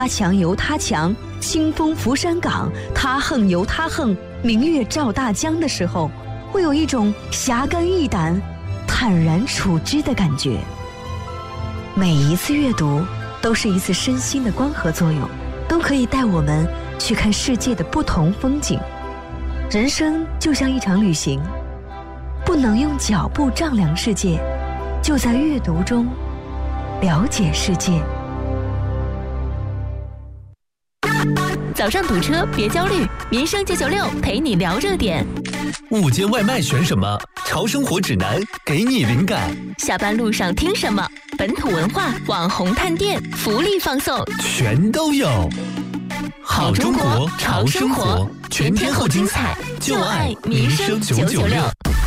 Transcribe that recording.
他强由他强，清风拂山岗，他横由他横，明月照大江的时候，会有一种侠肝义胆、坦然处之的感觉。每一次阅读都是一次身心的光合作用，都可以带我们去看世界的不同风景。人生就像一场旅行，不能用脚步丈量世界，就在阅读中了解世界。 早上堵车别焦虑，民生996陪你聊热点。 午间外卖选什么？潮生活指南给你灵感。 下班路上听什么？本土文化、网红探店、福利放送， 全都有。好中国潮生活，全天候精彩，就爱民生996。